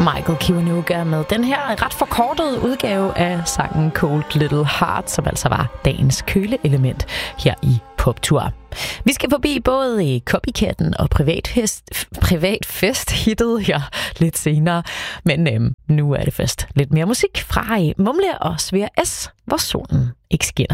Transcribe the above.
Michael Kiwanuka med den her ret forkortede udgave af sangen Cold Little Heart, som altså var dagens køleelement her i Poptur. Vi skal forbi både Copycatten og Privatfest-hittet her lidt senere, men nu er det først lidt mere musik fra Mumle og Svea S, hvor solen ikke skinner.